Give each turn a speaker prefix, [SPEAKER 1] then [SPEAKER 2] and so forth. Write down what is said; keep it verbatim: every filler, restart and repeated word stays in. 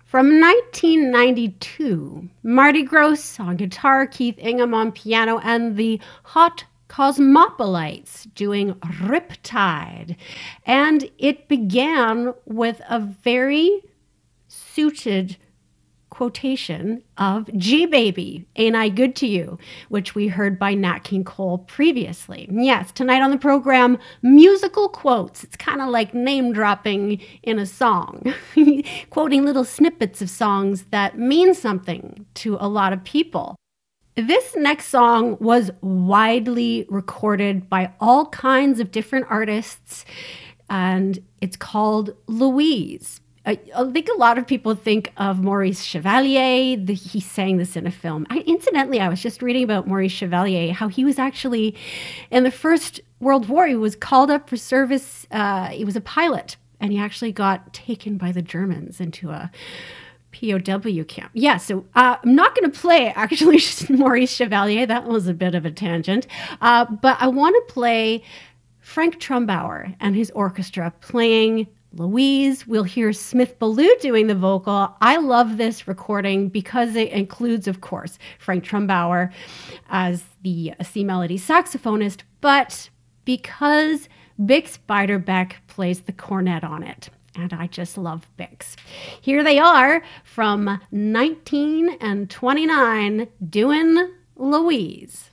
[SPEAKER 1] From nineteen ninety-two, Marty Gross on guitar, Keith Ingham on piano, and the Hot Cosmopolites doing Riptide. And it began with a very suited quotation of G Baby, Ain't I Good to You, which we heard by Nat King Cole previously. Yes, tonight on the program, musical quotes. It's kind of like name dropping in a song, quoting little snippets of songs that mean something to a lot of people. This next song was widely recorded by all kinds of different artists, and it's called Louise. I think a lot of people think of Maurice Chevalier. The, he sang this in a film. I, incidentally, I was just reading about Maurice Chevalier, how he was actually, in the First World War, he was called up for service. Uh, he was a pilot, and he actually got taken by the Germans into a P O W camp. Yeah, so uh, I'm not going to play, actually, Maurice Chevalier. That was a bit of a tangent. Uh, but I want to play Frank Trumbauer and his orchestra playing Louise. We'll hear Smith Ballou doing the vocal. I love this recording because it includes, of course, Frank Trumbauer as the C Melody saxophonist, but because Bix Beiderbecke plays the cornet on it. And I just love Bix. Here they are from nineteen twenty-nine doing Louise.